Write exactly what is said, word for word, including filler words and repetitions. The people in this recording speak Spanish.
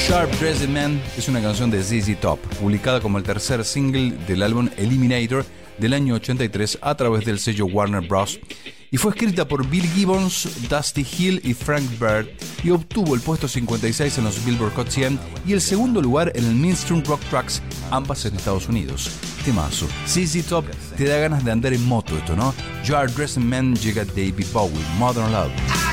Sharp Dressed Man es una canción de Z Z Top, publicada como el tercer single del álbum Eliminator del año ochenta y tres a través del sello Warner Bros. Y fue escrita por Bill Gibbons, Dusty Hill y Frank Bird y obtuvo el puesto cincuenta y seis en los Billboard Hot cien y el segundo lugar en el Mainstream Rock Tracks, ambas en Estados Unidos. Temazo. Z Z Top te da ganas de andar en moto esto, ¿no? Sharp Dressed Man llega David Bowie, Modern Love.